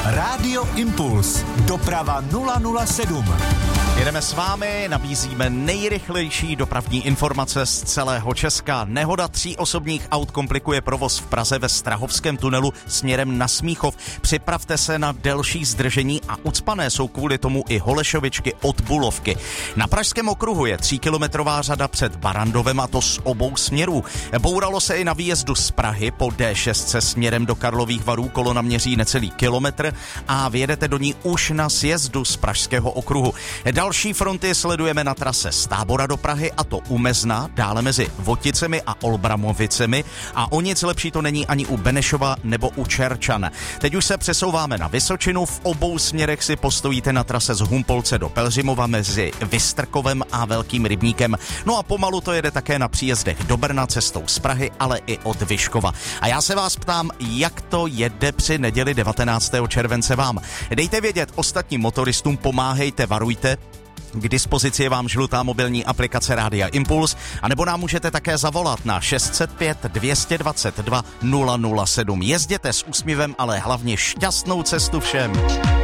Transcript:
Rádio Impuls. Doprava 007. Jedeme s vámi, nabízíme nejrychlejší dopravní informace z celého Česka. Nehoda 3 osobních aut komplikuje provoz v Praze ve Strahovském tunelu směrem na Smíchov. Připravte se na delší zdržení a ucpané jsou kvůli tomu i Holešovičky od Bulovky. Na Pražském okruhu je 3kilometrová řada před Barandovem, a to z obou směrů. Bouralo se i na výjezdu z Prahy po D6 směrem do Karlových Varů, kolona měří necelý kilometr a vjedete do ní už na sjezdu z Pražského okruhu. Další fronty sledujeme na trase z Tábora do Prahy, a to u Mezna, dále mezi Voticemi a Olbramovicemi, a o nic lepší to není ani u Benešova nebo u Čerčan. Teď už se přesouváme na Vysočinu, v obou směrech si postojíte na trase z Humpolce do Pelřimova mezi Vystrkovem a Velkým Rybníkem. No a pomalu to jede také na příjezdech do Brna cestou z Prahy, ale i od Vyškova. A já se vás ptám, jak to jede při neděli 19. července vám. Dejte vědět ostatním motoristům, pomáhejte, varujte. K dispozici je vám žlutá mobilní aplikace Rádia Impuls, anebo nám můžete také zavolat na 605 222 007. Jezděte s úsměvem, ale hlavně šťastnou cestu všem.